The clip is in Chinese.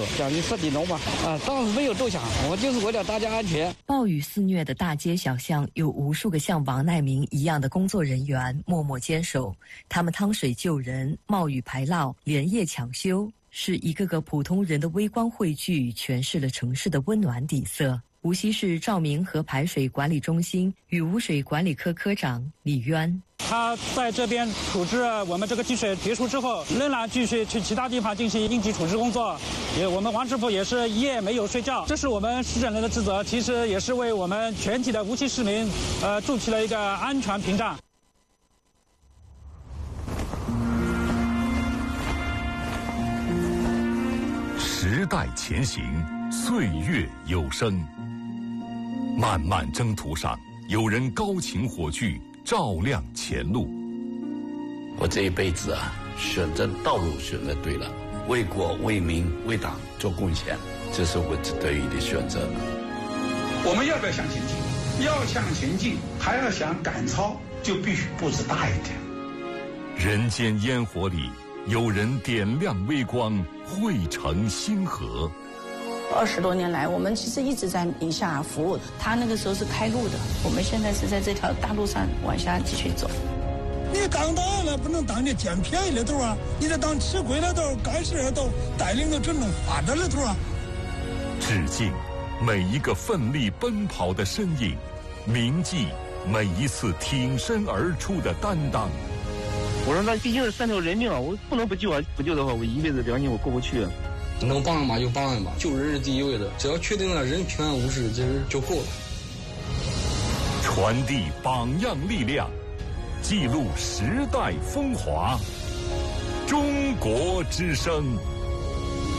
奖励彻底农嘛，当时没有多想，我就是为了大家安全。 暴雨肆虐的大街小巷，有无数个像王乃明一样的工作人员默默坚守，他们趟水救人，冒雨排涝，连夜抢修，是一个个普通人的微光汇聚，诠释了城市的温暖底色。无锡市照明河排水管理中心雨污水管理科科长李渊， 他在这边处置我们这个积水结束之后，仍然继续去其他地方进行应急处置工作。我们王师傅也是一夜没有睡觉，这是我们市政人的职责，其实也是为我们全体的无锡市民筑起了一个安全屏障。 时代前行，岁月有声。漫漫征途上，有人高擎火炬，照亮前路。 我这一辈子选择道路选择对了，为国为民为党做贡献，这是我得意的选择。 我们要不要向前进？要向前进，还要想赶超，就必须步子大一点。 人间烟火里，有人点亮微光，汇成星河。 20多年来，我们其实一直在宁夏服务。他那个时候是开路的，我们现在是在这条大路上往下继续走。 你当大了，不能当你捡便宜的头啊！你得当吃亏的头、干事的头，带领着真正发展的头啊！ 致敬每一个奋力奔跑的身影，铭记每一次挺身而出的担当。 我说那毕竟是3条人命啊，我不能不救啊！不救的话，我一辈子良心我过不去啊。 能帮人吧就帮人吧，救人是第一位的，只要确定了人平安无事，其实就够了。 传递榜样力量，记录时代风华。中国之声。